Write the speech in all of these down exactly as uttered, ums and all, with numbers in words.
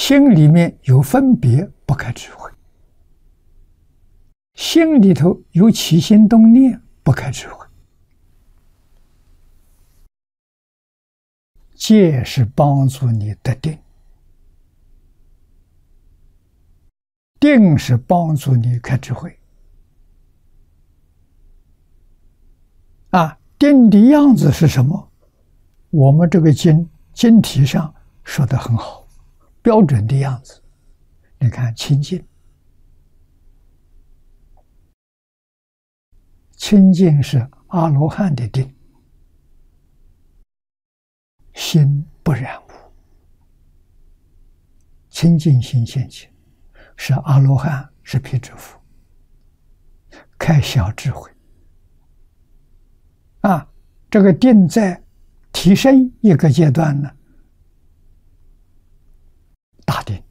心里面有分别，不开智慧；心里头有起心动念，不开智慧。戒是帮助你得定，定是帮助你开智慧。啊，定的样子是什么？我们这个经经题上说得很好，标准的样子。你看清净，清净是阿罗汉的定，心不染污，清净心现前，是阿罗汉，是辟支佛，开小智慧。啊，这个定在提升一个阶段呢，大定，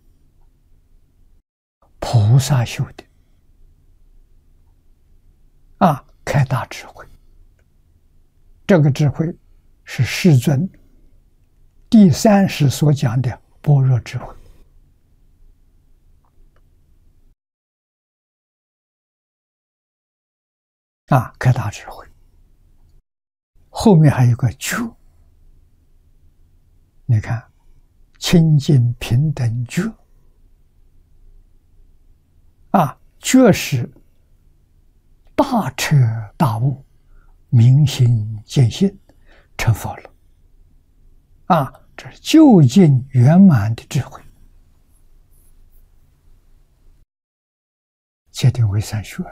菩萨修的，啊，开大智慧。这个智慧是世尊第三世所讲的般若智慧。啊，开大智慧。后面还有个觉，你看，清净平等觉，啊，觉是大彻大悟，明心见性，成佛了。啊，这是究竟圆满的智慧，界定为三学。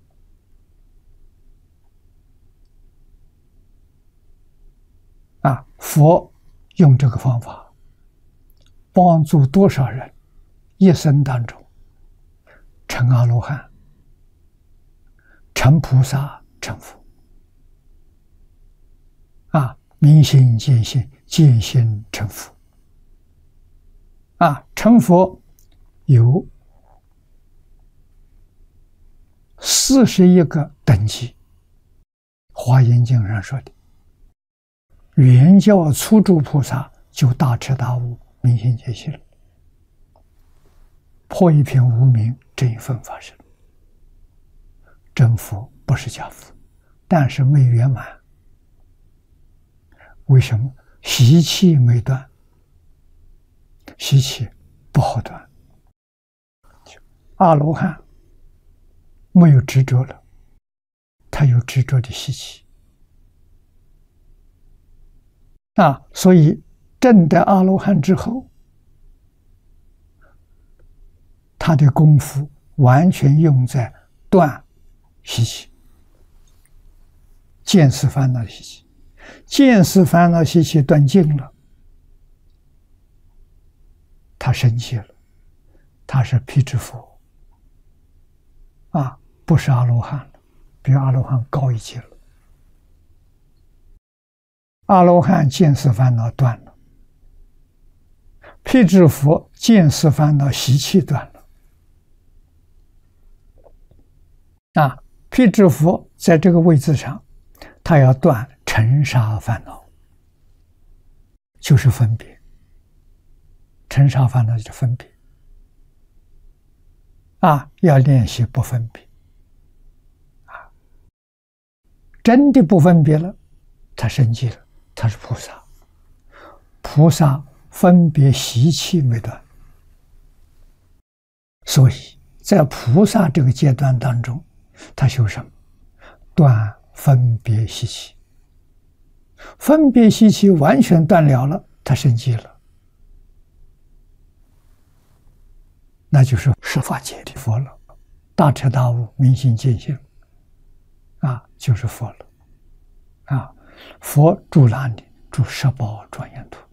啊，佛用这个方法帮助多少人一生当中成阿罗汉、成菩萨、成佛。啊，明心见性，见性成佛。啊，成佛有四十一个等级，华严经上说的。原教初住菩萨就大彻大悟，明心见性了，破一片无明，正一分法身。真佛不是假佛，但是没圆满。为什么？习气没断，习气不好断。阿罗汉没有执着了，他有执着的习气。啊，所以证得阿罗汉之后，他的功夫完全用在断习气、见思烦恼习气。见思烦恼习气断尽了，他升起了，他是辟支佛，啊，不是阿罗汉了，比阿罗汉高一阶了。阿罗汉见思烦恼断了，辟支佛见思烦恼习气断了。啊，辟支佛在这个位置上，他要断尘沙烦恼，就是分别。尘沙烦恼就是分别。啊，要练习不分别。啊，真的不分别了，他升级了。他是菩萨，菩萨分别习气没断，所以在菩萨这个阶段当中，他修什么？断分别习气。分别习气完全断了了，他升级了，那就是十法界的佛了，大彻大悟，明心见性，啊，就是佛了，啊。佛住哪里？住十宝庄严土，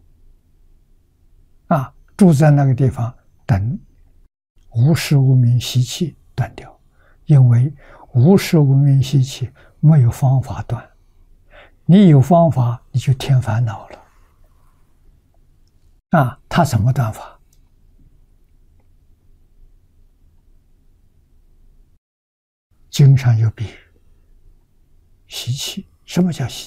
啊，住在那个地方，等无始无明习气断掉，因为无始无明习气没有方法断，你有方法你就添烦恼了，啊，他怎么断法？经上有比喻，习气，什么叫习